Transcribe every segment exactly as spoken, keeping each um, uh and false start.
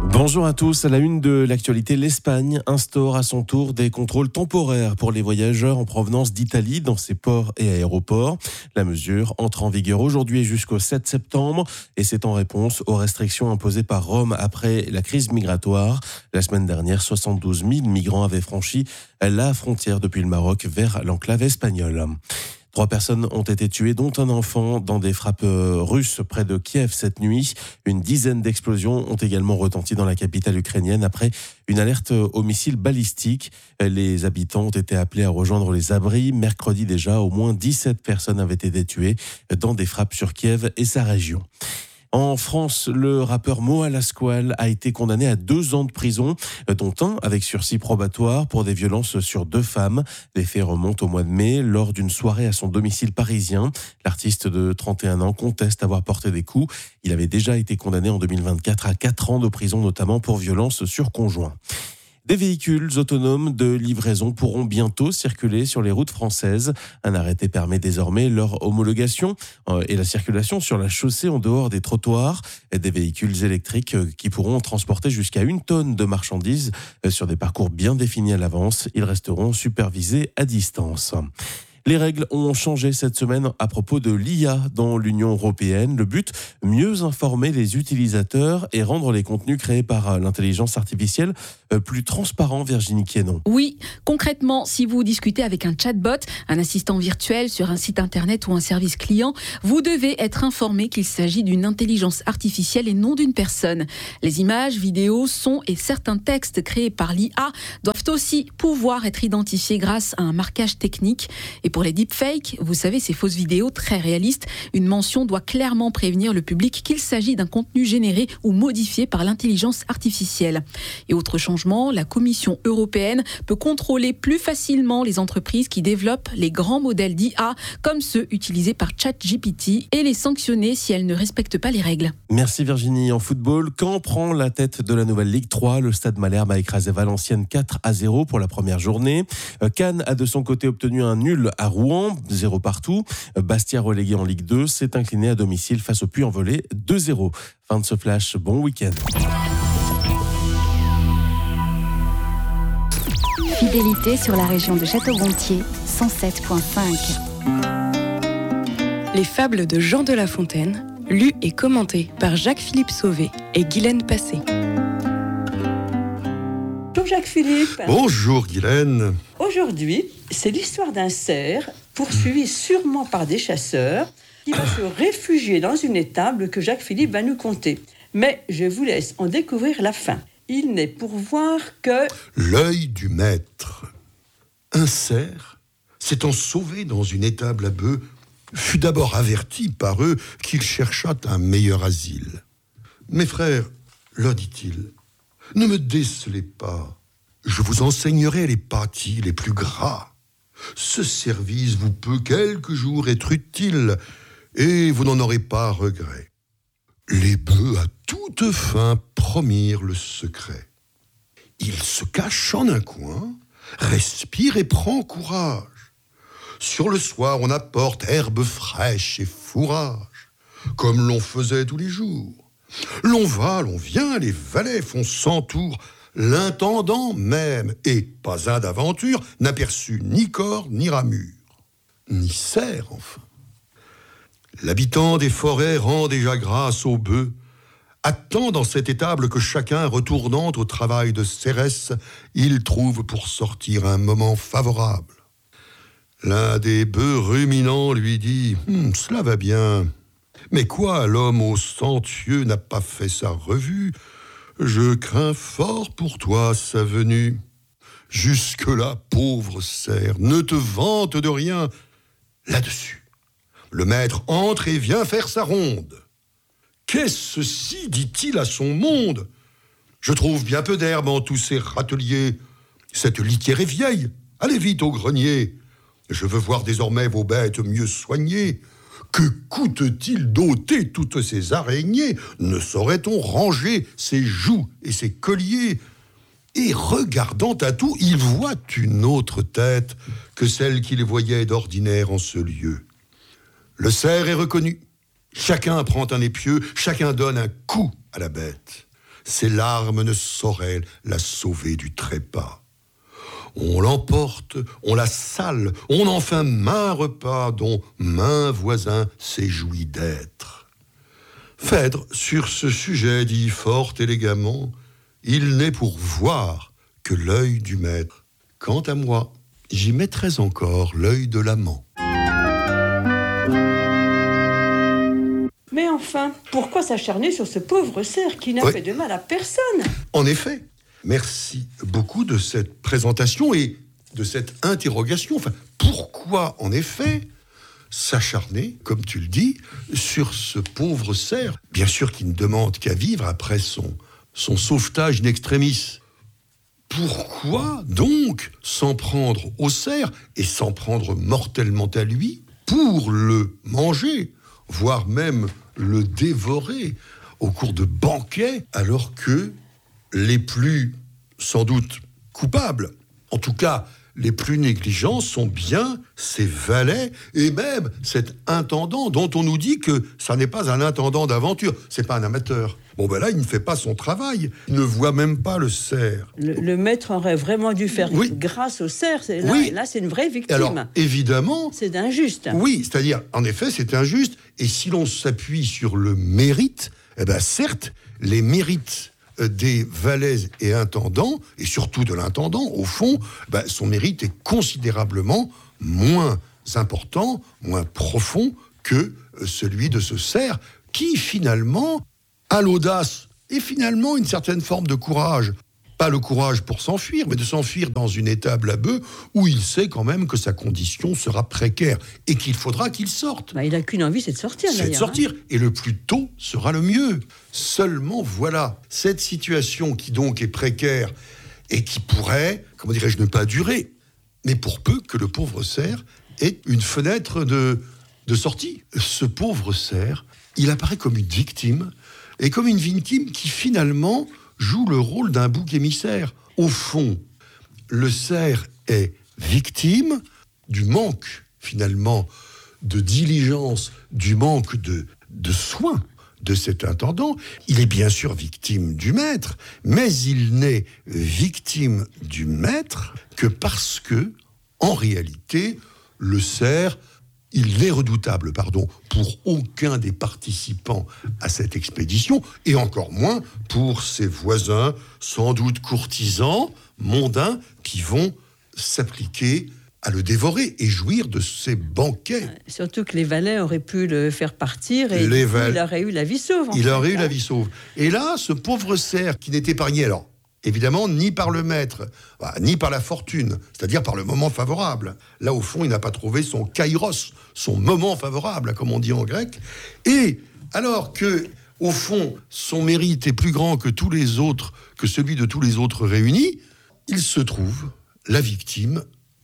Bonjour à tous. À la une de l'actualité, l'Espagne instaure à son tour des contrôles temporaires pour les voyageurs en provenance d'Italie dans ses ports et aéroports. La mesure entre en vigueur aujourd'hui jusqu'au sept septembre et c'est en réponse aux restrictions imposées par Rome après la crise migratoire. La semaine dernière, soixante-douze mille migrants avaient franchi la frontière depuis le Maroc vers l'enclave espagnole. Trois personnes ont été tuées, dont un enfant, dans des frappes russes près de Kiev cette nuit. Une dizaine d'explosions ont également retenti dans la capitale ukrainienne après une alerte aux missiles balistiques. Les habitants ont été appelés à rejoindre les abris. Mercredi déjà, au moins dix-sept personnes avaient été tuées dans des frappes sur Kiev et sa région. En France, le rappeur Moa Lasquale a été condamné à deux ans de prison, dont un avec sursis probatoire pour des violences sur deux femmes. Les faits remontent au mois de mai, lors d'une soirée à son domicile parisien. L'artiste de trente et un ans conteste avoir porté des coups. Il avait déjà été condamné en deux mille vingt-quatre à quatre ans de prison, notamment pour violences sur conjoint. Des véhicules autonomes de livraison pourront bientôt circuler sur les routes françaises. Un arrêté permet désormais leur homologation et la circulation sur la chaussée en dehors des trottoirs. Des véhicules électriques qui pourront transporter jusqu'à une tonne de marchandises sur des parcours bien définis à l'avance. Ils resteront supervisés à distance. Les règles ont changé cette semaine à propos de l'I A dans l'Union européenne. Le but, mieux informer les utilisateurs et rendre les contenus créés par l'intelligence artificielle plus transparents, Virginie Quénon. Oui, concrètement, si vous discutez avec un chatbot, un assistant virtuel sur un site internet ou un service client, vous devez être informé qu'il s'agit d'une intelligence artificielle et non d'une personne. Les images, vidéos, sons et certains textes créés par l'I A doivent aussi pouvoir être identifiés grâce à un marquage technique. Et pour les deepfakes, vous savez, ces fausses vidéos très réalistes, une mention doit clairement prévenir le public qu'il s'agit d'un contenu généré ou modifié par l'intelligence artificielle. Et autre changement, la Commission européenne peut contrôler plus facilement les entreprises qui développent les grands modèles d'I A, comme ceux utilisés par ChatGPT, et les sanctionner si elles ne respectent pas les règles. Merci Virginie. En football, Caen prend la tête de la nouvelle Ligue trois. Le Stade Malherbe a écrasé Valenciennes quatre à zéro pour la première journée. Cannes a de son côté obtenu un nul à Rouen, zéro partout. Bastia, relégué en Ligue deux, s'est incliné à domicile face au Puy-en-Velay, deux zéro. Fin de ce flash, bon week-end. Fidélité sur la région de Château-Gontier, cent sept virgule cinq. Les fables de Jean de La Fontaine, lues et commentées par Jacques-Philippe Sauvé et Guylaine Passé. Bonjour Jacques-Philippe. Bonjour Guylaine. Aujourd'hui, c'est l'histoire d'un cerf poursuivi sûrement par des chasseurs qui va se réfugier dans une étable que Jacques-Philippe va nous conter. Mais je vous laisse en découvrir la fin. Il n'est pour voir que... L'œil du maître. Un cerf, s'étant sauvé dans une étable à bœufs, fut d'abord averti par eux qu'il cherchât un meilleur asile. « Mes frères, leur dit-il, ne me décelez pas. Je vous enseignerai les pâtis les plus gras. Ce service vous peut quelques jours être utile, et vous n'en aurez pas regret. » Les bœufs à toute fin promirent le secret. Il se cache en un coin, respire et prend courage. Sur le soir, on apporte herbe fraîche et fourrage, comme l'on faisait tous les jours. L'on va, l'on vient, les valets font cent tours. L'intendant même, et pas un d'aventure, n'aperçut ni corps, ni ramure, ni cerf, enfin. L'habitant des forêts rend déjà grâce aux bœufs, attend dans cette étable que chacun, retournant au travail de cérès, il trouve pour sortir un moment favorable. L'un des bœufs ruminant lui dit hm, « Cela va bien, mais quoi, l'homme aux cent yeux n'a pas fait sa revue ? Je crains fort pour toi sa venue. Jusque-là, pauvre cerf, ne te vante de rien. » Là-dessus, le maître entre et vient faire sa ronde. « Qu'est-ce ceci, dit-il à son monde ? Je trouve bien peu d'herbe en tous ces râteliers. Cette litière est vieille, allez vite au grenier. Je veux voir désormais vos bêtes mieux soignées. Que coûte-t-il d'ôter toutes ces araignées ? Ne saurait-on ranger ses jougs et ses colliers ? Et regardant à tout, il voit une autre tête que celle qu'il voyait d'ordinaire en ce lieu. Le cerf est reconnu. Chacun prend un épieu, chacun donne un coup à la bête. ses larmes ne sauraient la sauver du trépas. On l'emporte, on la sale, on en fait maint repas dont maint voisin s'éjouit d'être. Phèdre, sur ce sujet, dit fort élégamment, il n'est pour voir que l'œil du maître. Quant à moi, j'y mettrais encore l'œil de l'amant. Mais enfin, pourquoi s'acharner sur ce pauvre cerf qui n'a oui. fait de mal à personne ? En effet, merci beaucoup de cette présentation et de cette interrogation. Enfin, pourquoi, en effet, s'acharner, comme tu le dis, sur ce pauvre cerf, bien sûr qui ne demande qu'à vivre après son, son sauvetage in extremis. Pourquoi donc s'en prendre au cerf et s'en prendre mortellement à lui pour le manger, voire même le dévorer au cours de banquets, alors que les plus, sans doute, coupables, en tout cas les plus négligents, sont bien ces valets et même cet intendant dont on nous dit que ça n'est pas un intendant d'aventure, c'est pas un amateur. Bon ben là, il ne fait pas son travail, il ne voit même pas le cerf. Le, le maître aurait vraiment dû faire oui. grâce au cerf. C'est, là, oui. là, c'est une vraie victime. Alors, évidemment... C'est injuste. Oui, c'est-à-dire, en effet, c'est injuste. Et si l'on s'appuie sur le mérite, eh ben certes, les mérites des valets et intendants, et surtout de l'intendant, au fond, ben, son mérite est considérablement moins important, moins profond que celui de ce cerf, qui finalement a l'audace et finalement une certaine forme de courage. Pas le courage pour s'enfuir, mais de s'enfuir dans une étable à bœufs où il sait quand même que sa condition sera précaire et qu'il faudra qu'il sorte. Bah, il n'a qu'une envie, c'est de sortir. C'est de sortir. Hein. Et le plus tôt sera le mieux. Seulement, voilà, cette situation qui donc est précaire et qui pourrait, comment dirais-je, ne pas durer, mais pour peu que le pauvre cerf ait une fenêtre de, de sortie. Ce pauvre cerf, il apparaît comme une victime, et comme une victime qui finalement joue le rôle d'un bouc émissaire. Au fond, le cerf est victime du manque, finalement, de diligence, du manque de, de soin de cet intendant. Il est bien sûr victime du maître, mais il n'est victime du maître que parce que, en réalité, le cerf, il n'est redoutable, pardon, pour aucun des participants à cette expédition, et encore moins pour ses voisins, sans doute courtisans, mondains, qui vont s'appliquer à le dévorer et jouir de ses banquets. Surtout que les valets auraient pu le faire partir et les coup, val... il aurait eu la vie sauve. Il fait, aurait hein. eu la vie sauve. Et là, ce pauvre cerf qui n'est épargné, alors, évidemment, ni par le maître, bah, ni par la fortune, c'est-à-dire par le moment favorable. Là, au fond, il n'a pas trouvé son kairos, son moment favorable, comme on dit en grec. Et alors que, au fond, son mérite est plus grand que tous les autres, que celui de tous les autres réunis, il se trouve la victime,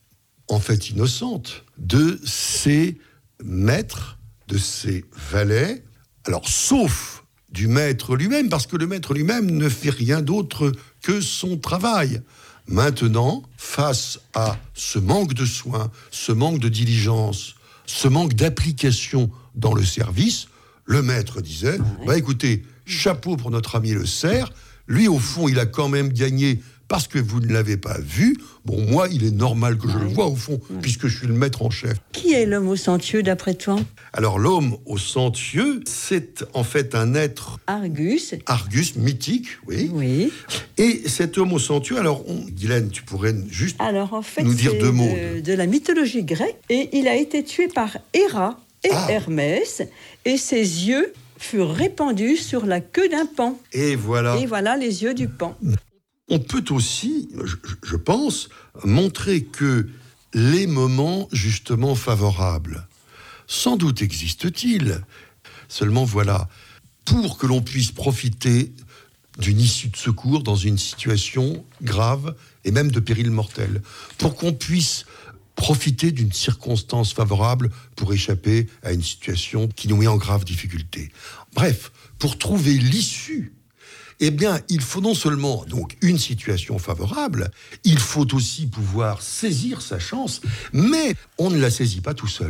en fait innocente, de ses maîtres, de ses valets, alors sauf du maître lui-même, parce que le maître lui-même ne fait rien d'autre que son travail. Maintenant, face à ce manque de soins, ce manque de diligence, ce manque d'application dans le service, le maître disait, ouais. bah écoutez, chapeau pour notre ami le cerf, lui au fond il a quand même gagné parce que vous ne l'avez pas vu. Bon, moi, il est normal que je ouais. le vois, au fond, ouais. puisque je suis le maître en chef. Qui est l'homme au centieux, d'après toi ? Alors, l'homme au centieux, c'est en fait un être... Argus. Argus, mythique, oui. Oui. Et cet homme au centieux, alors, on... Guylaine, tu pourrais juste alors, en fait, nous dire deux mots. De, de la mythologie grecque, et il a été tué par Héra et ah. Hermès, et ses yeux furent répandus sur la queue d'un paon. Et voilà. Et voilà les yeux du paon. On peut aussi, je, je pense, montrer que les moments justement favorables, sans doute existent-ils. Seulement voilà, pour que l'on puisse profiter d'une issue de secours dans une situation grave et même de péril mortel, pour qu'on puisse profiter d'une circonstance favorable pour échapper à une situation qui nous met en grave difficulté. Bref, pour trouver l'issue, eh bien, il faut non seulement donc une situation favorable, il faut aussi pouvoir saisir sa chance, mais on ne la saisit pas tout seul.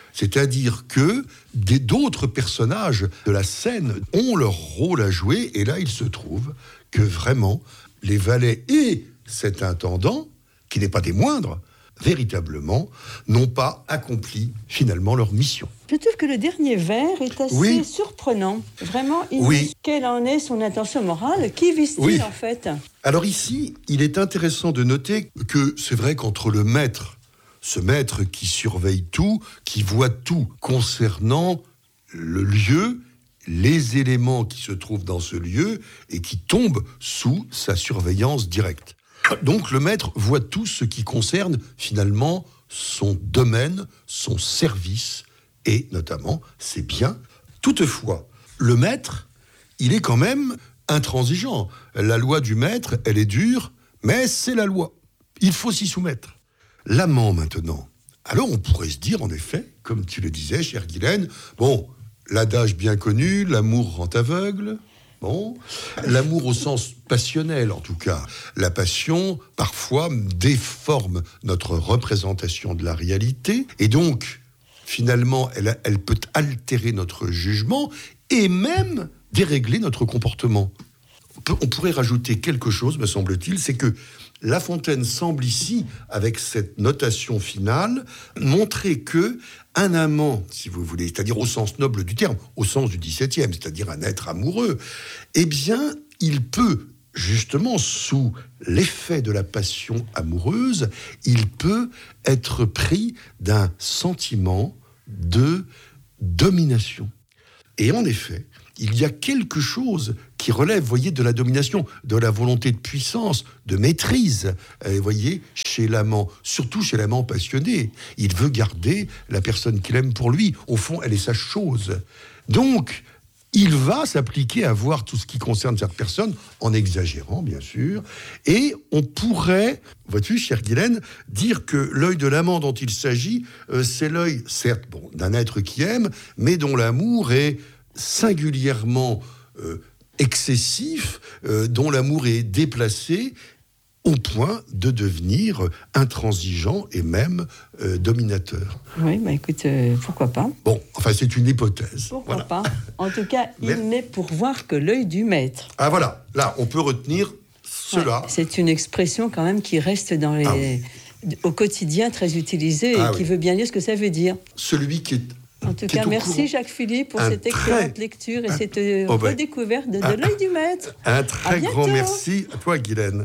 C'est-à-dire que des, d'autres personnages de la scène ont leur rôle à jouer, et là, il se trouve que vraiment, les valets et cet intendant, qui n'est pas des moindres, véritablement, n'ont pas accompli finalement leur mission. Je trouve que le dernier vers est assez oui. surprenant. Vraiment, il oui. dit quelle en est son intention morale. Qui vise-t-il oui. en fait ? Alors ici, il est intéressant de noter que c'est vrai qu'entre le maître, ce maître qui surveille tout, qui voit tout concernant le lieu, les éléments qui se trouvent dans ce lieu et qui tombent sous sa surveillance directe. Donc le maître voit tout ce qui concerne finalement son domaine, son service et notamment ses biens. Toutefois, le maître, il est quand même intransigeant. La loi du maître, elle est dure, mais c'est la loi. Il faut s'y soumettre. L'amant maintenant. Alors on pourrait se dire en effet, comme tu le disais, chère Guylaine, bon, l'adage bien connu, l'amour rend aveugle. Bon, l'amour au sens passionnel en tout cas. La passion, parfois, déforme notre représentation de la réalité. Et donc, finalement, elle, elle peut altérer notre jugement et même dérégler notre comportement. On, peut, on pourrait rajouter quelque chose, me semble-t-il, c'est que La Fontaine semble ici, avec cette notation finale, montrer que un amant, si vous voulez, c'est-à-dire au sens noble du terme, au sens du dix-septième, c'est-à-dire un être amoureux, eh bien, il peut, justement, sous l'effet de la passion amoureuse, il peut être pris d'un sentiment de domination. Et en effet, il y a quelque chose qui relève, voyez, de la domination, de la volonté de puissance, de maîtrise, euh, voyez, chez l'amant, surtout chez l'amant passionné. Il veut garder la personne qu'il aime pour lui. Au fond, elle est sa chose. Donc, il va s'appliquer à voir tout ce qui concerne cette personne, en exagérant, bien sûr. Et on pourrait, vois-tu, chère Guylaine, dire que l'œil de l'amant dont il s'agit, euh, c'est l'œil, certes, bon, d'un être qui aime, mais dont l'amour est singulièrement euh, excessif, euh, dont l'amour est déplacé au point de devenir intransigeant et même euh, dominateur. Oui, bah écoute, euh, pourquoi pas ? Bon, enfin, c'est une hypothèse. Pourquoi voilà. pas ? En tout cas, il Mais... n'est pour voir que l'œil du maître. Ah voilà, là, on peut retenir cela. Ouais, c'est une expression quand même qui reste dans les... Ah oui. au quotidien très utilisée ah et qui oui. veut bien dire ce que ça veut dire. Celui qui est En tout cas, merci Jacques-Philippe pour un cette très... excellente lecture et un... cette oh ben... redécouverte de, de un... l'œil du maître. Un très grand merci à toi, Guylaine.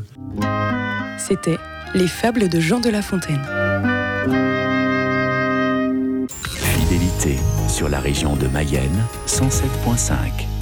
C'était Les Fables de Jean de La Fontaine. Fidélité sur la région de Mayenne, cent sept virgule cinq.